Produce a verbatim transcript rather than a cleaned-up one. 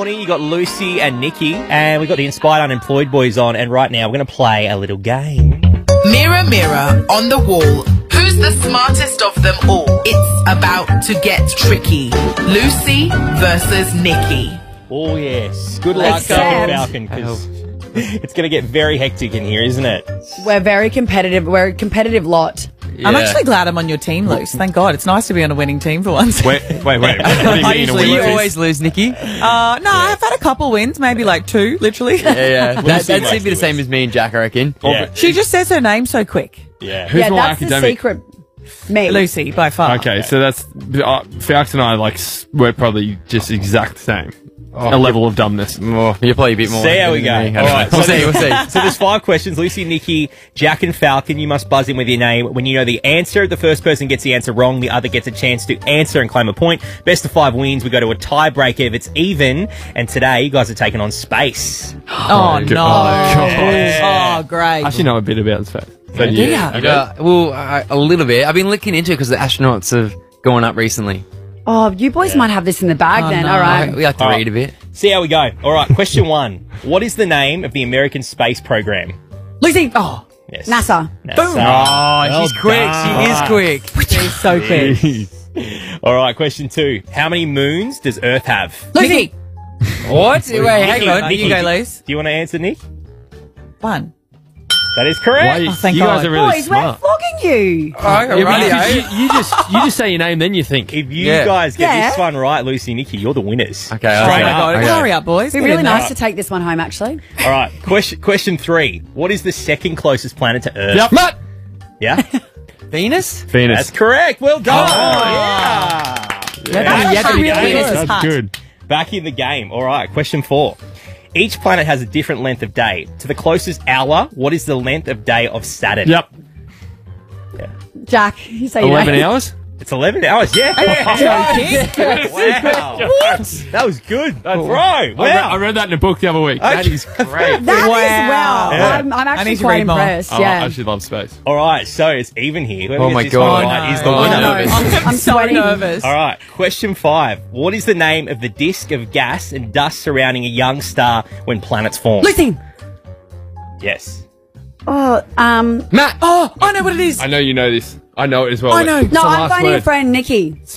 morning. You got Lucy and Nikki, and we got the Inspired Unemployed boys on. And right now, we're going to play a little game. Mirror, mirror on the wall, who's the smartest of them all? It's about to get tricky. Lucy versus Nikki. Oh yes, good luck, Let's go. Falcon, because it's going to get very hectic in here, isn't it? We're very competitive. We're a competitive lot. Yeah. I'm actually glad I'm on your team, Luce. Thank God. It's nice to be on a winning team for once. Wait, wait, wait. What do you I mean a usually winning you team? always lose, Nikki. Uh, no, I've had a couple wins, maybe like two, literally. Yeah, yeah. That, Lucy that'd mostly be the same wins. as me and Jack, I reckon. Yeah. She just says her name so quick. Yeah. Who's yeah, more that's academic? the secret. Me. Lucy, by far. Okay, so that's uh, Falcon and I. Like s- we're probably just exact same. Oh, a level of dumbness. More, you're probably a bit more. See how we go. than me. I All don't right, know. We'll so- see. We'll see. So there's five questions. Lucy, Nikki, Jack and Falcon. You must buzz in with your name. When you know the answer, the first person gets the answer wrong. The other gets a chance to answer and claim a point. Best of five wins. We go to a tiebreaker if it's even. And today, you guys are taking on space. Oh, good. no. Oh, God. Oh, great. I actually know a bit about space. So Do you- ya? Uh, well, uh, a little bit. I've been looking into it because the astronauts have gone up recently. Oh, you boys might have this in the bag Oh, then. no. All I, right. we like to All read right. a bit. See how we go. All right, question one. What is the name of the American space program? Lucy. Oh, Yes. NASA. NASA. Oh, Well she's quick. done. She is quick. She's so quick. Jeez. All right, question two. How many moons does Earth have? Lucy. What? Wait, hang Nikki, on. Nikki, You go, do- Luce. Do you want to answer, Nick? One. That is correct. Why, Oh, thank you guys God. are really Boys, we're smart. flogging you. Oh, Yeah, but right, you, you, you just you just say your name, then you think. If you Yeah. guys get Yeah. this one right, Lucy, Nikki, you're the winners. Okay, Oh, Straight my up. God. Okay. Hurry up, boys. It'd be Get really in there. nice to take this one home, actually. All right, question question three. What is the second closest planet to Earth? Yep. Matt! Yeah, Venus? Venus. that's correct. Well done. Oh. Yeah. That's Yeah. actually Back in the really game. is That's hot. good. Back in the game. All right, question four. Each planet has a different length of day. To the closest hour, what is the length of day of Saturn? Yep. Jack, you say your Eleven name. hours. It's eleven hours. Yeah. Wow. What? That was good. That's right. I, read, I Wow. read that in a book the other week. That is great. That is Wow. well. Yeah. I'm, I'm I actually need to quite read more. impressed. I, Yeah. I actually love space. All right, so it's even here. Whoever Oh gets my this one God. right is the Oh, winner. no. I'm, I'm so sweating. nervous. All right, question five. What is the name of the disk of gas and dust surrounding a young star when planets form? Lucy. Yes. Oh, um, Matt! Oh, I know what it is. I know you know this. I know it as well. I know. It's no, the I'm last phoning word. your friend Nikki.